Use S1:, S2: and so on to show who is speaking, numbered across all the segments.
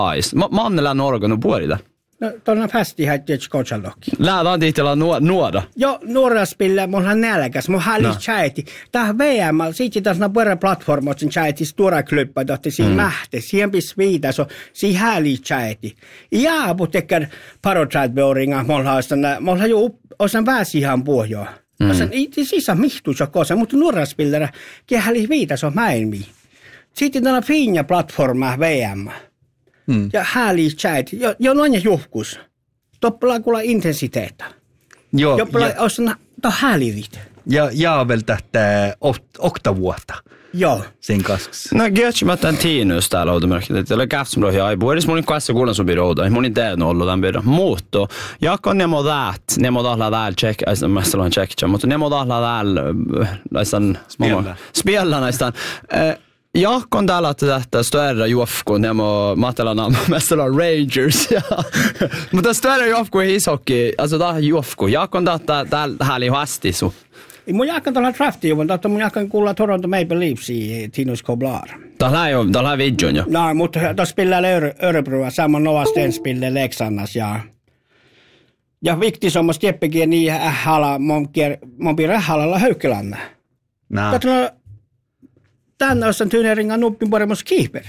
S1: ais. Mannella Norgon och puolita.
S2: No, tuolla fästi hätti skotsalokki.
S1: Lähdään tiitellä nuoda.
S2: Jo, nuoraspille, mulla nälkäs, mulla halli chaiti. Tää VM, siitä taas on platformot, sen chaiti, stora klubba, dotti siinä mähte, siihen pis viitas, siihen halli chaiti. Ja, mutta tekee parotradbeoringa, mulla jo osan väsihan pohjoa. Siis on mihtuus kosa, mutta nuoraspillera, kehäli viitas on mäenmi. Sitten täällä finja platforma VM. Ja härlig chat. Jag når inga juhkus. Toppla kuulla intensiteettä.
S3: Joo.
S2: Joppla on härligt.
S3: Ja väl tätä 8 vuotta.
S2: Joo.
S3: Sen kanssa.
S1: No Götchimätän tiinus täällä outomärkit. Eller käftsumrohi ai puolis munin kanssa kuulen sun birouda. Munin teen ollut tämän byrä. Muutto. Jakon nemo that. Nemo tahla täällä check. Mässällä on check. Mutta nemo tahla täällä. Näistan. Spiella näistan. Jakon täällä tätä större juofku, nemo matelana mässällä Rangers, ja. Mutta större juofku i ishockey, alltså tää juofku. Jakon täällä häli hastisu.
S2: Mun jakon täällä drafti, mutta mun jakon kuulla Toronto Maple Leafsia, Tinus Koblar.
S1: Täällä videon jo.
S2: No, mutta tuossa spiller Örebro, saman Nova Sten spiller Leksannas, ja vikti sommas teppekin niin hala, mon piirre halalla Höykkelanna.
S3: No.
S2: Tänne on turneringen nuppin paremmassa kiiper.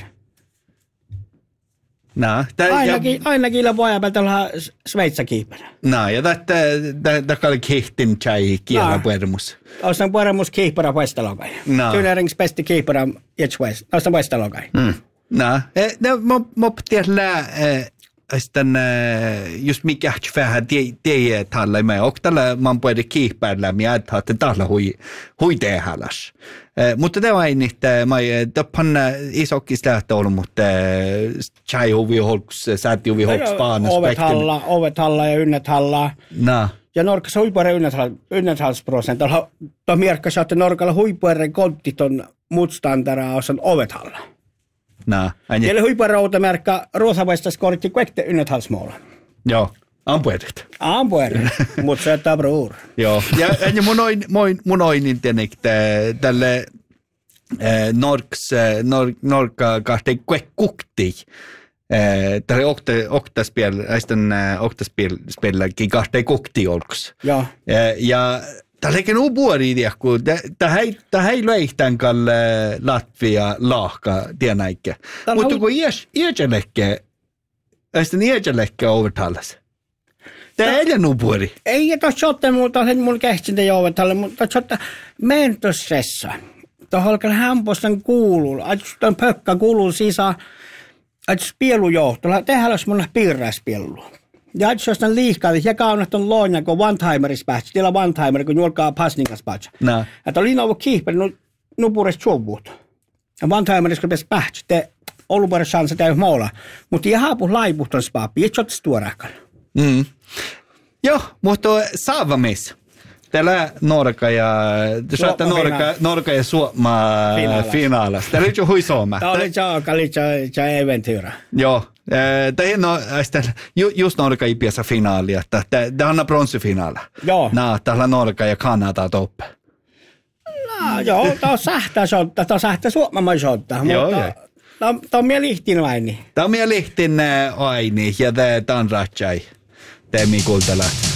S3: No,
S2: ainakin voi ajatella Sveitsa kiiper.
S3: No, ja tämä oli kehtin chai kielä paremmus.
S2: Ostan paremmus kiipera Västalogai.
S3: No.
S2: Turnerings bästa kiipera i Schweiz. Ostan Västalogai.
S3: No, mä tiedän sitten just mikä vähän tie tällä me oktalla man puede kiiperillä me että tällä hui tehdälas. Mutta det var inte tappan isokis lähtö ollut mutta chai huvi holks saati huvi holks baan
S2: ovet halla ja ynnet halla.
S3: No.
S2: Ja Norkassa huipuere ynnethallsprocent. Tuo mierkkäsi, että Norkalla huipuere kontiton mutstandara osan ovet halla.
S3: No.
S2: Eli huipuere outomerkka ruotsavaista skoritti kuekte ynnethallsmåla.
S3: Joo. Ampuedet.
S2: Mutta se on bror.
S3: Joo. Ja mun oinin tälle Norka kahteen kukti. Tälle oktaspelläkin kahteen kukti olks.
S2: Joo.
S3: Ja tälläkin on puoli kun tämä ei löihtään kalle Latvia laahka tienäikkä. Mutta kun iäjällekke overtallas. Tämä ei ole puoli.
S2: Ei tuossa otte muuta, mun kähtsintä jouvetalle, mutta tuossa mentossessa. Tuohon alkaa hämpostan kuuluu, tuon pökkä kuuluu sisään, että spielujohtolla, tehdään mun piirräispielu. Ja että jos on liikaa, ja kaunat on loina, kun one-timeris päästä, tila one-timer, kun julkaa pasninkas päästä.
S3: No.
S2: Että oli ollut kiihpeli, nupuris tjuvut. Ja one-timeris, kun päästä päästä, te ollut paljon chansa tehdä muulla. Mutta ihan hapu laipuht on spaapi, et sotis tuoreakaan.
S3: Joo, mutta saavamis. Täällä Norka ja Suomaa finaalassa. Täällä oli jo hui Suomaa.
S2: Tämä oli jo eventyra.
S3: Joo. Tämä on just Norka i piesa finaalia. Tämä on bronsifinaala.
S2: Joo.
S3: Täällä Norka ja Kanada toppe.
S2: No joo, tämä on sähtä sotta. Tämä on sähtä Suomaa sotta.
S3: Joo,
S2: tämä on minä lihtin aini.
S3: Tämä on minä lihtin aini ja tämä on ratsai. Tämä on minä kultala.